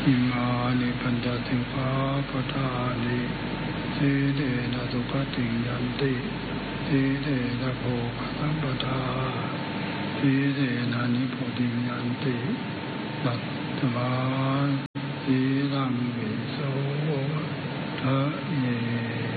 อิมานิปัญจสิกขาปทานิสีเลนะสุขติยันติสีเลนะโภคสัมปทาสีเลนะนิโพธิยันติตัตถาสีลังวิโสทะเย